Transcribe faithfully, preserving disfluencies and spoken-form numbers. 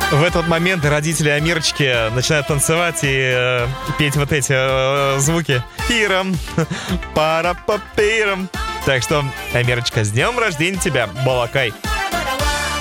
В этот момент родители Амирочки начинают танцевать и э, петь вот эти э, звуки. Пиром, пара-па-пиром. Так что, Амирочка, с днем рождения тебя, Балакай.